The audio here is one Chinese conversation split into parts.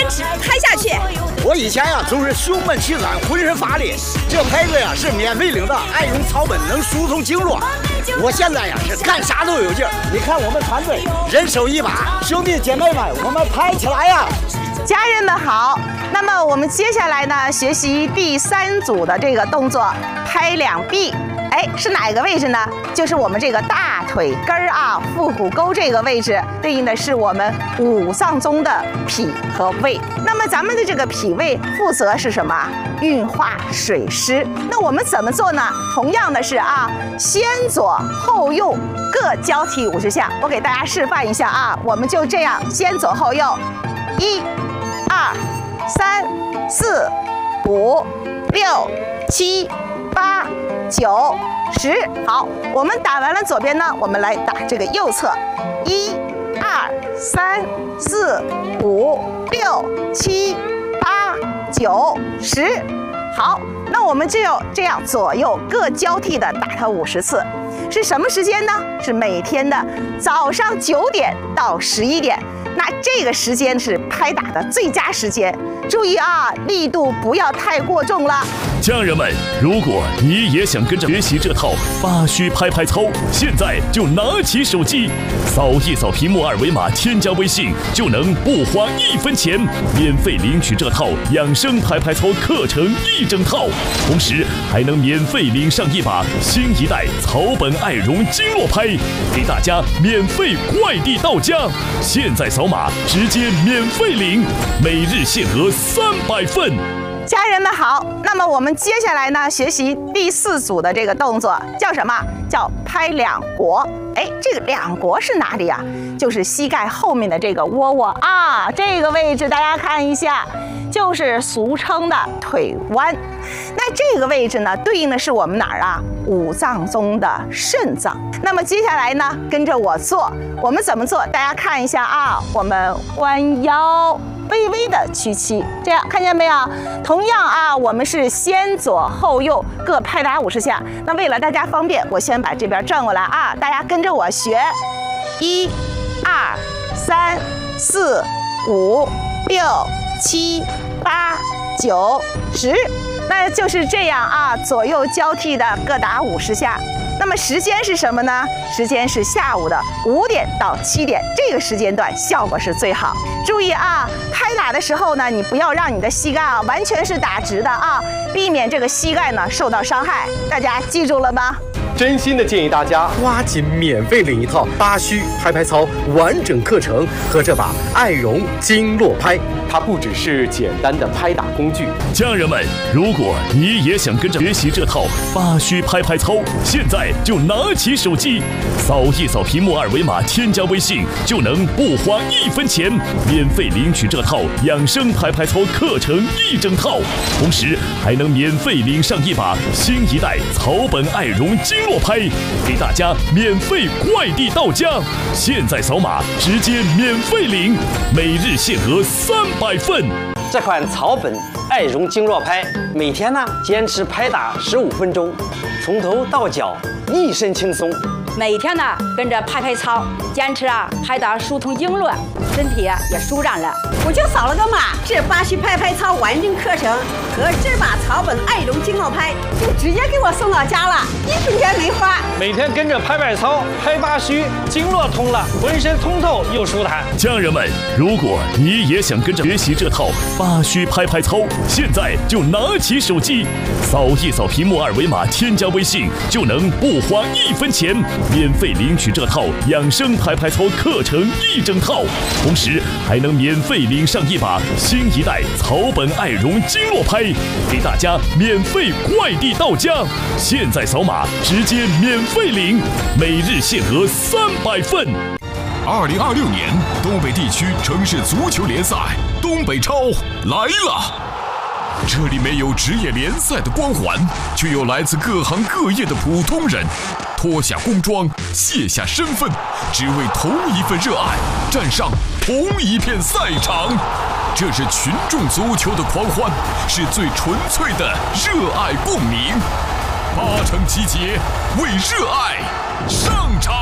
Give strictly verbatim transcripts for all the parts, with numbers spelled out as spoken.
直拍下去。 我以前呀就是胸闷气喘，浑身乏力，这牌子呀是免费领的，爱用草本能疏通经络。我现在呀是干啥都有劲儿。你看我们团队人手一把，兄弟姐妹们，我们拍起来呀！ 家人们好，那么我们接下来呢，学习第三组的这个动作，拍两臂。哎，是哪个位置呢？就是我们这个大腿根儿啊，腹股沟这个位置，对应的是我们五脏中的脾和胃。那么咱们的这个脾胃负责是什么？运化水湿。那我们怎么做呢？同样的是啊，先左后右各交替五十下。我给大家示范一下啊，我们就这样，先左后右，一、二、三、四、五、六、七、八、九、十。好，我们打完了左边呢，我们来打这个右侧，一、二、三、四、五、六、七、八、九、十。好，那我们就这样左右各交替的打它五十次。是什么时间呢？是每天的早上九点到十一点。那这个时间是拍打的最佳时间，注意啊，力度不要太过重了。 家人们，如果你也想跟着学习这套八虚拍拍操，现在就拿起手机，扫一扫屏幕二维码，添加微信，就能不花一分钱，免费领取这套养生拍拍操课程一整套，同时还能免费领上一把新一代草本爱绒经络拍，给大家免费快递到家。现在扫码直接免费领，每日限额三百份。 家人们好，那么我们接下来呢，学习第四组的这个动作叫什么？叫拍两国。哎，这个两国是哪里呀？就是膝盖后面的这个窝窝啊，这个位置大家看一下，就是俗称的腿弯。那这个位置呢，对应的是我们哪儿啊？五脏中的肾脏。那么接下来呢，跟着我做，我们怎么做？大家看一下啊，我们弯腰，微微的屈膝，这样看见没有？同样啊，我们是先左后右各拍打五十下。那为了大家方便，我先把这边转过来啊，大家跟着我学，一、二、三、四、五、六、七、八、九、十。那就是这样啊，左右交替的各打五十下。那么时间是什么呢？时间是下午的五点到七点，这个时间段效果是最好。注意啊，拍打的时候呢，你不要让你的膝盖啊完全是打直的啊，避免这个膝盖呢受到伤害。大家记住了吗？ 真心的建议大家抓紧免费领一套八虚拍拍操完整课程和这把爱绒经络拍，它不只是简单的拍打工具。 家人们，如果你也想跟着学习这套八虚拍拍操，现在就拿起手机，扫一扫屏幕二维码，添加微信，就能不花一分钱，免费领取这套养生拍拍操课程一整套，同时还能免费领上一把新一代草本爱绒经络拍，给大家免费快递到家。现在扫码直接免费领，每日限额三百份。 这款草本爱绒经络拍，每天呢坚持拍打十五分钟，从头到脚一身轻松。 每天呢跟着拍拍操，坚持啊拍打疏通经络，身体啊也舒展了。 我就扫了个码，这八虚拍拍操完整课程和这把草本爱绒经络拍就直接给我送到家了，一分钱没花。 每天跟着拍拍操，拍八虚，经络通了，浑身通透又舒坦。 家人们，如果你也想跟着学习这套八虚拍拍操，现在就拿起手机，扫一扫屏幕二维码，添加微信，就能不花一分钱，免费领取这套养生拍拍操课程一整套，同时还能免费领上一把新一代草本爱绒经络拍，给大家免费快递到家。现在扫码直接免费领，每日限额三百份。 二零二六年东北地区城市足球联赛东北超来了。这里没有职业联赛的光环，却有来自各行各业的普通人，脱下工装，卸下身份，只为同一份热爱，站上同一片赛场。这是群众足球的狂欢，是最纯粹的热爱共鸣。八成集结，为热爱上场。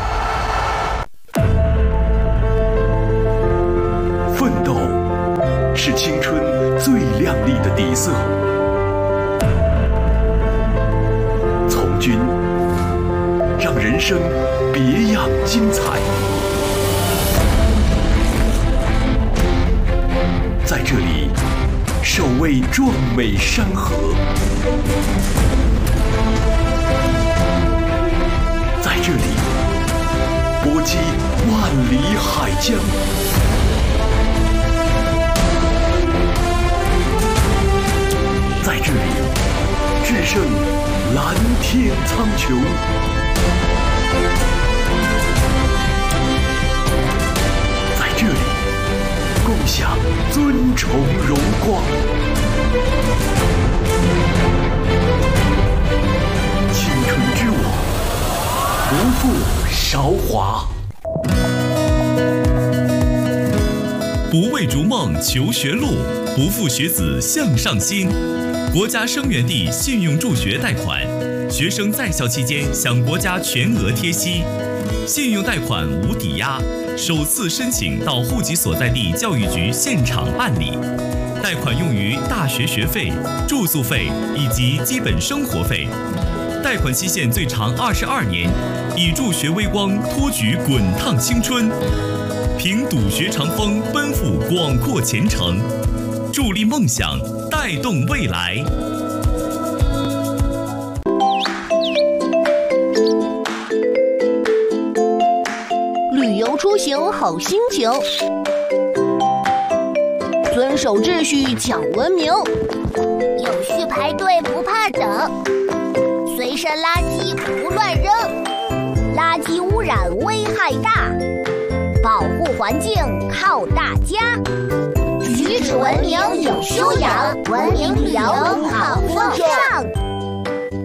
奋斗、 是青春最亮丽的底色。从军，让人生别样精彩。在这里，守卫壮美山河；在这里，搏击万里海疆；在这里，制胜蓝天苍穹；在这里，共享尊崇荣光。青春之舞，不负韶华。 不为逐梦求学路，不负学子向上心。国家生源地信用助学贷款，学生在校期间享国家全额贴息，信用贷款无抵押，首次申请到户籍所在地教育局现场办理。贷款用于大学学费、住宿费以及基本生活费。贷款期限最长二十二年，以助学微光托举滚烫青春，凭笃学长风奔赴广阔前程，助力梦想，带动未来。 旅游出行好心情，遵守秩序讲文明， 有序排队不怕等，随身垃圾不乱扔，垃圾污染危害大，保护环境靠大家，举止文明有修养，文明旅游好风景。